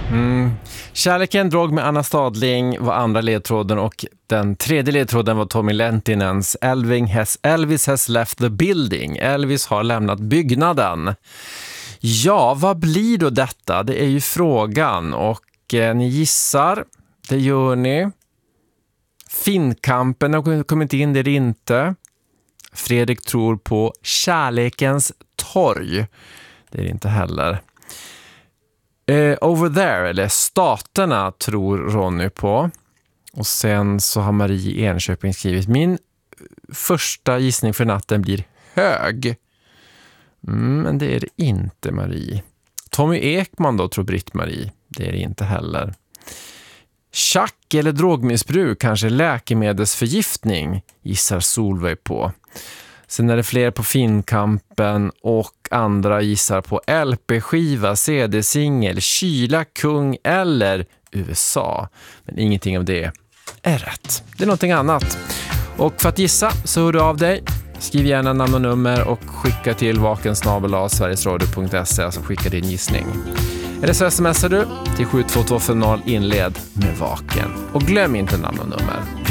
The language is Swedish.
Kärleken, drog med Anna Stadling var andra ledtråden och den tredje ledtråden var Tommy Lentinens Elvis has left the building. Elvis har lämnat byggnaden. Ja, vad blir då detta? Det är ju frågan och ni gissar, det gör ni. Finnkampen har kommit in, det är inte. Fredrik tror på Kärlekens torg. Det är det inte heller. Over there, eller Staterna, tror Ronny på. Och sen så har Marie i Enköping skrivit: min första gissning för natten blir hög. Men det är det inte, Marie. Tommy Ekman då, tror Britt-Marie. Det är det inte heller. Tjack eller drogmissbruk, kanske läkemedelsförgiftning, gissar Solveig på. Sen är det fler på Finnkampen och andra gissar på LP-skiva, CD-singel, kyla, kung eller USA. Men ingenting av det är rätt. Det är någonting annat. Och för att gissa så hör du av dig. Skriv gärna namn och nummer och skicka till vakensnabel@sverigesradio.se, alltså skicka din gissning. Eller så smsar du till 72250, inled med vaken. Och glöm inte namn och nummer.